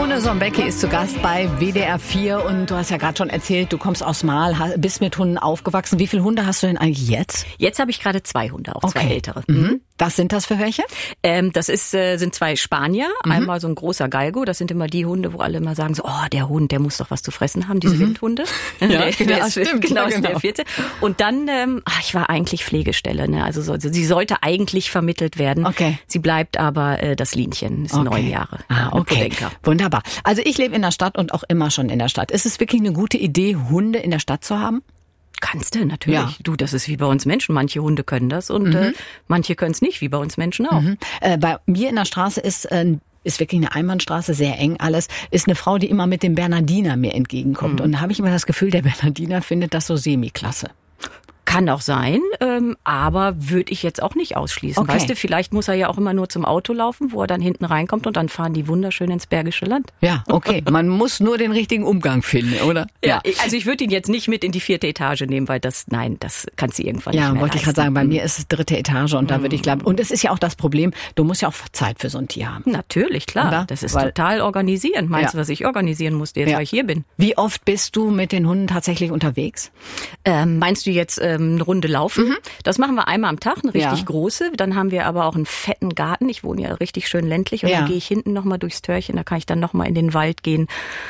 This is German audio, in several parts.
Simone Sombecky ist zu Gast bei WDR 4 und du hast ja gerade schon erzählt, du kommst aus Marl, bist mit Hunden aufgewachsen. Wie viele Hunde hast du denn eigentlich jetzt? Jetzt habe ich gerade 2 Hunde, auch 2 ältere. Mhm. Was sind das für welche? Das sind 2 Spanier, einmal so ein großer Galgo, das sind immer die Hunde, wo alle immer sagen so, oh, der Hund, der muss doch was zu fressen haben, diese Windhunde. Ja, stimmt. Genau, ist der 14. Und dann, ich war eigentlich Pflegestelle, ne? Also sie sollte eigentlich vermittelt werden. Okay. Sie bleibt aber das Linchen, ist 9 Jahre. Okay, wunderbar. Also ich lebe in der Stadt und auch immer schon in der Stadt. Ist es wirklich eine gute Idee, Hunde in der Stadt zu haben? Kannst du, natürlich. Ja. Du, das ist wie bei uns Menschen. Manche Hunde können das und manche können es nicht, wie bei uns Menschen auch. Bei mir in der Straße ist wirklich eine Einbahnstraße, sehr eng alles, ist eine Frau, die immer mit dem Bernardiner mir entgegenkommt. Und da habe ich immer das Gefühl, der Bernardiner findet das so semi-klasse. Kann auch sein, aber würde ich jetzt auch nicht ausschließen. Okay. Weißt du, vielleicht muss er ja auch immer nur zum Auto laufen, wo er dann hinten reinkommt und dann fahren die wunderschön ins Bergische Land. Ja, okay. Man muss nur den richtigen Umgang finden, oder? Ja. Also ich würde ihn jetzt nicht mit in die 4. Etage nehmen, weil das kannst du irgendwann nicht mehr Ja, wollte ich gerade sagen, bei mir ist es 3. Etage und da würde ich glauben. Und es ist ja auch das Problem, du musst ja auch Zeit für so ein Tier haben. Natürlich, klar. Oder? Das ist total organisierend. Meinst du, was ich organisieren musste, jetzt weil ich hier bin? Wie oft bist du mit den Hunden tatsächlich unterwegs? Meinst du jetzt eine Runde laufen? Das machen wir einmal am Tag, eine richtig große. Dann haben wir aber auch einen fetten Garten. Ich wohne ja richtig schön ländlich und dann gehe ich hinten nochmal durchs Türchen. Da kann ich dann nochmal in den Wald gehen.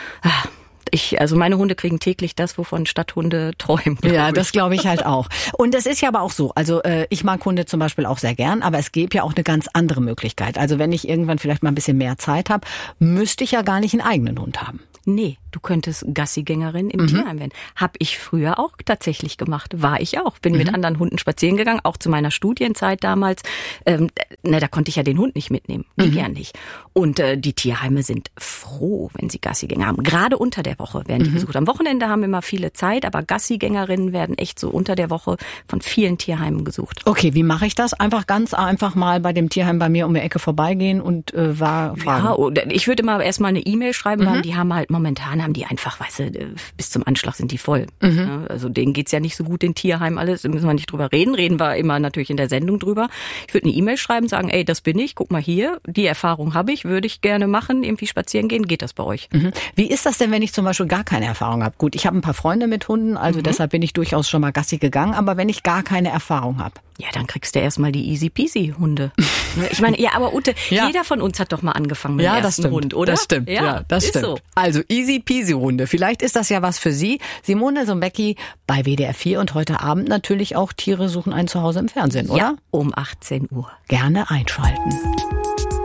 Also meine Hunde kriegen täglich das, wovon Stadthunde träumen. Ja, das glaube ich halt auch. Und es ist ja aber auch so, also ich mag Hunde zum Beispiel auch sehr gern, aber es gäbe ja auch eine ganz andere Möglichkeit. Also wenn ich irgendwann vielleicht mal ein bisschen mehr Zeit habe, müsste ich ja gar nicht einen eigenen Hund haben. Nee, du könntest Gassigängerin im Tierheim werden. Hab ich früher auch tatsächlich gemacht. War ich auch. Bin mit anderen Hunden spazieren gegangen, auch zu meiner Studienzeit damals. Da konnte ich ja den Hund nicht mitnehmen. Ging ja nicht. Und die Tierheime sind froh, wenn sie Gassigänger haben. Gerade unter der Woche werden die besucht. Am Wochenende haben immer viele Zeit, aber Gassigängerinnen werden echt so unter der Woche von vielen Tierheimen gesucht. Okay, wie mache ich das? Ganz einfach mal bei dem Tierheim bei mir um die Ecke vorbeigehen und fragen. Ja, ich würde immer erstmal eine E-Mail schreiben, weil die haben halt momentan haben die einfach, weißt du, bis zum Anschlag sind die voll. Ja, also denen geht's ja nicht so gut, den Tierheim alles, da müssen wir nicht drüber reden. Reden wir immer natürlich in der Sendung drüber. Ich würde eine E-Mail schreiben, sagen, ey, das bin ich, guck mal hier, die Erfahrung habe ich, würde ich gerne machen, irgendwie spazieren gehen, geht das bei euch? Wie ist das denn, wenn ich zum Beispiel gar keine Erfahrung habe? Gut, ich habe ein paar Freunde mit Hunden, also deshalb bin ich durchaus schon mal Gassi gegangen, aber wenn ich gar keine Erfahrung habe? Ja, dann kriegst du erstmal die Easy-Peasy-Hunde. Ich meine, ja, aber Ute, jeder von uns hat doch mal angefangen mit dem ersten Hund, oder? Das stimmt, das stimmt. So. Also Easy-Peasy-Hunde, vielleicht ist das ja was für Sie. Simone Sombecky bei WDR 4 und heute Abend natürlich auch Tiere suchen ein Zuhause im Fernsehen, oder? Ja, um 18 Uhr. Gerne einschalten.